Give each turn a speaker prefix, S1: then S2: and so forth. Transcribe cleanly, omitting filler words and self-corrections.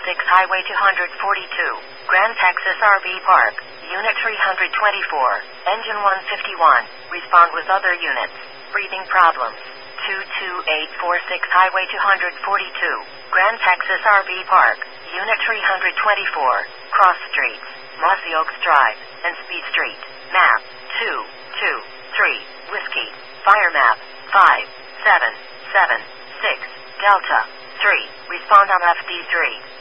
S1: Highway 242, Grand Texas RV Park, Unit 324, Engine 151, respond with other units. Breathing problems. 22846 Highway 242, Grand Texas RV Park, Unit 324, Cross Streets, Mossy Oaks Drive, and Speed Street. Map 223, Whiskey, Fire Map 5776, Delta 3, respond on FD3.